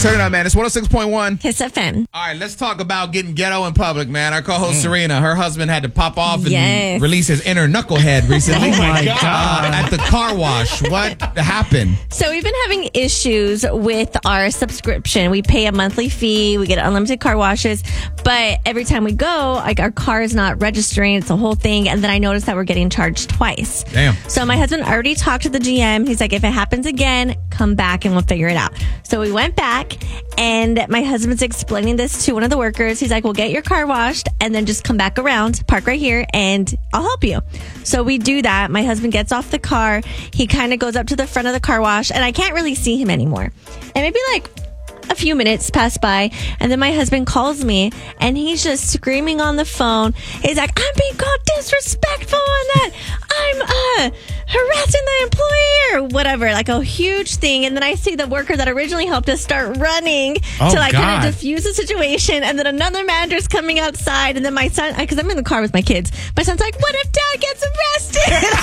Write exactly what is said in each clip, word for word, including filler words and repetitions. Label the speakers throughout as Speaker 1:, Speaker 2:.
Speaker 1: Turn it on, man. It's one oh six point one.
Speaker 2: Kiss F M.
Speaker 1: All right, let's talk about getting ghetto in public, man. Our co-host mm. Serena, her husband had to pop off and
Speaker 2: yes.
Speaker 1: release his inner knucklehead recently.
Speaker 3: Oh, my God.
Speaker 1: Uh, at the car wash. What happened?
Speaker 2: So we've been having issues with our subscription. We pay a monthly fee. We get unlimited car washes. But every time we go, like our car is not registering. It's a whole thing. And then I noticed that we're getting charged twice.
Speaker 1: Damn.
Speaker 2: So my husband already talked to the G M. He's like, if it happens again, come back and we'll figure it out. So we went back and my husband's explaining this to one of the workers. He's like, well, get your car washed and then just come back around, park right here, and I'll help you. So we do that. My husband gets off the car. He kind of goes up to the front of the car wash and I can't really see him anymore. And maybe like a few minutes pass by and then my husband calls me and he's just screaming on the phone. He's like, I'm being called disrespectful on that. I'm uh harassing the employee or whatever, like a huge thing. And then I see the worker that originally helped us start running
Speaker 3: oh,
Speaker 2: to like
Speaker 3: God.
Speaker 2: kind of diffuse the situation. And then another manager's coming outside and then my son, because I'm in the car with my kids, my son's like, what if dad gets arrested?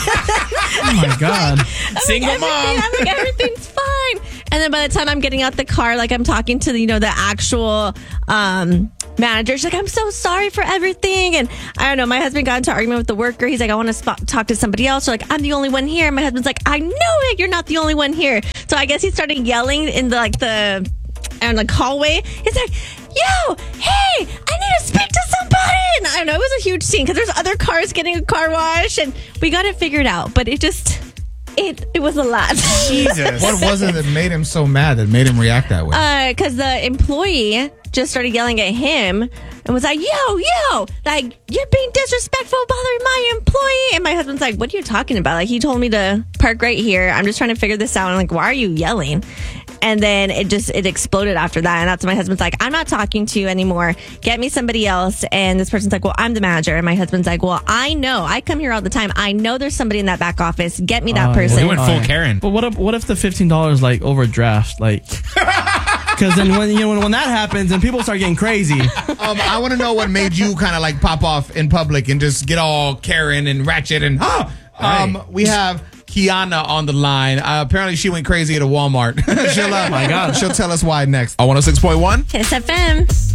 Speaker 3: Oh my God.
Speaker 2: I'm
Speaker 1: Single
Speaker 2: like,
Speaker 1: mom.
Speaker 2: I'm like, everything's fine. And then by the time I'm getting out the car, like I'm talking to, you know, the actual um, manager. She's like, I'm so sorry for everything. And I don't know, my husband got into an argument with the worker. He's like, I want to sp- talk to somebody else. Or like, I'm the only one here. And my husband's like, I know it. You're not the only one here. So I guess he started yelling in the like the and like hallway. He's like, yo, hey, I need to speak to somebody. And I don't know, it was a huge scene because there's other cars getting a car wash and we got it figured out. But it just... It it was a lot.
Speaker 3: Jesus.
Speaker 1: What was it that made him so mad, that made him react that way?
Speaker 2: Because uh, the employee just started yelling at him and was like, yo, yo, like, you're being disrespectful, bothering my employee. And my husband's like, what are you talking about? Like, he told me to park right here. I'm just trying to figure this out. I'm like, why are you yelling? And then it just, it exploded after that. And that's when my husband's like, I'm not talking to you anymore. Get me somebody else. And this person's like, well, I'm the manager. And my husband's like, well, I know. I come here all the time. I know there's somebody in that back office. Get me that
Speaker 3: Uh,
Speaker 2: person.
Speaker 3: well,
Speaker 4: He went full
Speaker 3: Alright.
Speaker 4: Karen.
Speaker 3: But what if what if the fifteen dollars like overdraft? Like, because then when you know when, when that happens and people start getting crazy.
Speaker 1: Um, I want to know what made you kind of like pop off in public and just get all Karen and ratchet and huh? Um,
Speaker 3: Right.
Speaker 1: we have Kiana on the line. Uh, apparently, she went crazy at a Walmart. she'll, uh,
Speaker 3: Oh my God.
Speaker 1: She'll tell us why next. On one oh six point one.
Speaker 2: Kiss F M.